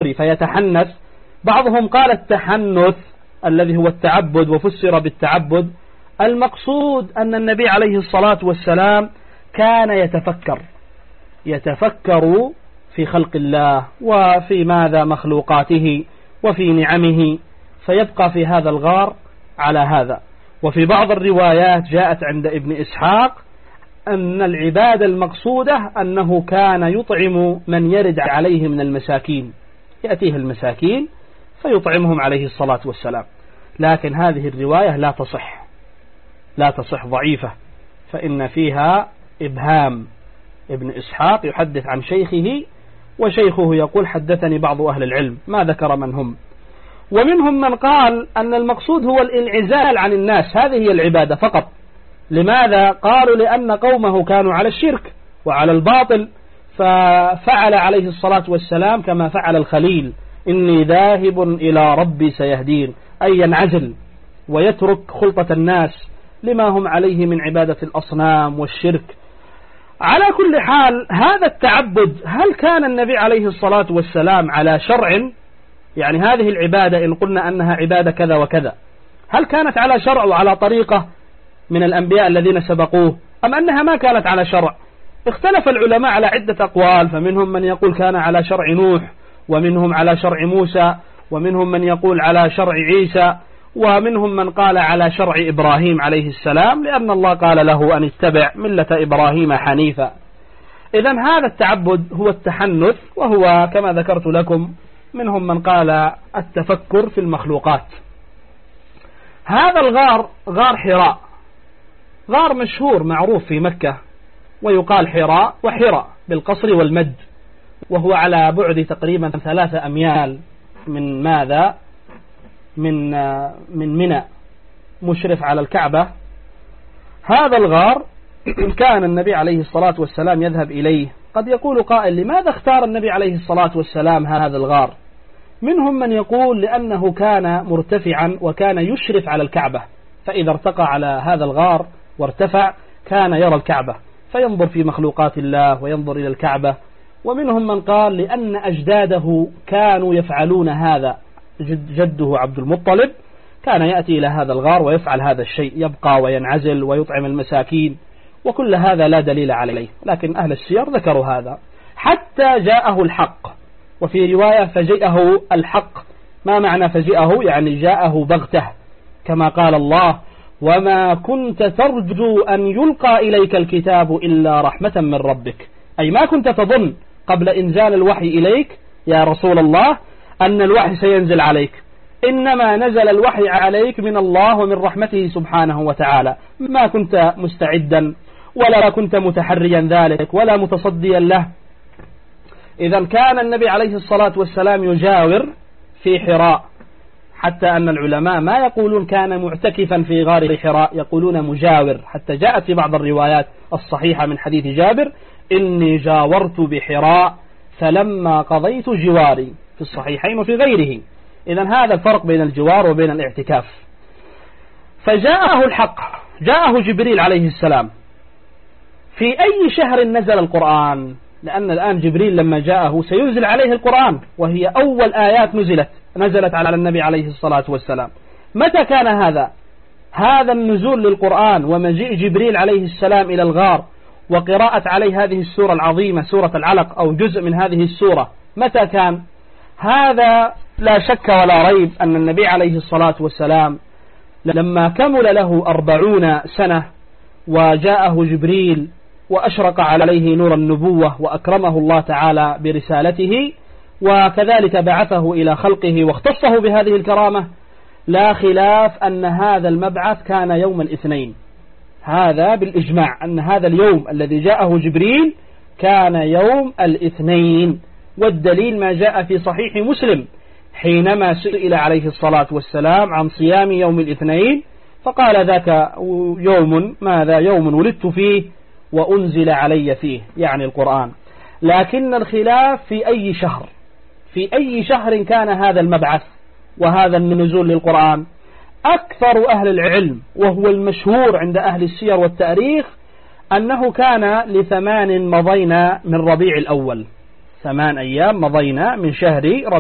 فيتحنث. بعضهم قال التحنث الذي هو التعبد وفسر بالتعبد، المقصود أن النبي عليه الصلاة والسلام كان يتفكر في خلق الله وفي ماذا مخلوقاته وفي نعمه، فيبقى في هذا الغار على هذا. وفي بعض الروايات جاءت عند ابن إسحاق أن العبادة المقصودة أنه كان يطعم من يرد عليه من المساكين، يأتيه المساكين فيطعمهم عليه الصلاة والسلام. لكن هذه الرواية لا تصح ضعيفة، فإن فيها إبهام. ابن إسحاق يحدث عن شيخه وشيخه يقول حدثني بعض أهل العلم، ما ذكر من هم. ومنهم من قال أن المقصود هو الانعزال عن الناس، هذه هي العبادة فقط. لماذا؟ قالوا لأن قومه كانوا على الشرك وعلى الباطل، ففعل عليه الصلاة والسلام كما فعل الخليل، إني ذاهب إلى ربي سيهدين، أي ينعزل ويترك خلطة الناس لما هم عليه من عبادة الأصنام والشرك. على كل حال هذا التعبد، هل كان النبي عليه الصلاة والسلام على شرع؟ يعني هذه العبادة إن قلنا أنها عبادة كذا وكذا، هل كانت على شرع وعلى طريقة من الأنبياء الذين سبقوه، أم أنها ما كانت على شرع؟ اختلف العلماء على عدة أقوال، فمنهم من يقول كان على شرع نوح، ومنهم على شرع موسى، ومنهم من يقول على شرع عيسى، ومنهم من قال على شرع إبراهيم عليه السلام، لأن الله قال له أن اتبع ملة إبراهيم حنيفا. إذن هذا التعبد هو التحنث، وهو كما ذكرت لكم منهم من قال التفكر في المخلوقات. هذا الغار غار حراء، غار مشهور معروف في مكة، ويقال حراء وحراء بالقصر والمد، وهو على بعد تقريبا 3 أميال من ماذا؟ من منى، مشرف على الكعبة. هذا الغار كان النبي عليه الصلاة والسلام يذهب إليه. قد يقول قائل لماذا اختار النبي عليه الصلاة والسلام هذا الغار؟ منهم من يقول لأنه كان مرتفعا وكان يشرف على الكعبة، فإذا ارتقى على هذا الغار وارتفع كان يرى الكعبة فينظر في مخلوقات الله وينظر إلى الكعبة. ومنهم من قال لأن أجداده كانوا يفعلون هذا، جده عبد المطلب كان يأتي إلى هذا الغار ويفعل هذا الشيء، يبقى وينعزل ويطعم المساكين، وكل هذا لا دليل عليه، لكن أهل السير ذكروا هذا حتى جاءه الحق. وفي رواية فجاءه الحق. ما معنى فجاءه؟ يعني جاءه بغته، كما قال الله وما كنت ترجو أن يلقى إليك الكتاب إلا رحمة من ربك، أي ما كنت تظن قبل إنزال الوحي إليك يا رسول الله أن الوحي سينزل عليك، إنما نزل الوحي عليك من الله ومن رحمته سبحانه وتعالى، ما كنت مستعدا ولا كنت متحريا ذلك ولا متصديا له. إذا كان النبي عليه الصلاة والسلام يجاور في حراء، حتى أن العلماء ما يقولون كان معتكفا في غار حراء، يقولون مجاور، حتى جاءت في بعض الروايات الصحيحة من حديث جابر إني جاورت بحراء فلما قضيت جواري، في الصحيحين وفي غيره. إذا هذا الفرق بين الجوار وبين الاعتكاف. فجاءه الحق، جاءه جبريل عليه السلام. في أي شهر نزل القرآن؟ لأن الآن جبريل لما جاءه سينزل عليه القرآن، وهي أول آيات نزلت على النبي عليه الصلاة والسلام. متى كان هذا النزول للقرآن ومجيء جبريل عليه السلام إلى الغار وقراءة عليه هذه السورة العظيمة سورة العلق أو جزء من هذه السورة؟ متى كان هذا؟ لا شك ولا ريب أن النبي عليه الصلاة والسلام لما كمل له 40 سنة وجاءه جبريل وأشرق عليه نور النبوة وأكرمه الله تعالى برسالته، وكذلك بعثه إلى خلقه واختصه بهذه الكرامة، لا خلاف أن هذا المبعث كان يوم الاثنين. هذا بالإجماع أن هذا اليوم الذي جاءه جبريل كان يوم الاثنين. والدليل ما جاء في صحيح مسلم حينما سئل عليه الصلاة والسلام عن صيام يوم الاثنين فقال ذاك يوم ماذا؟ يوم ولدت فيه وأنزل علي فيه، يعني القرآن. لكن الخلاف في أي شهر كان هذا المبعث وهذا النزول للقرآن. أكثر أهل العلم وهو المشهور عند أهل السير والتاريخ أنه كان ل8 مضينا من ربيع الأول، 8 أيام مضينا من شهر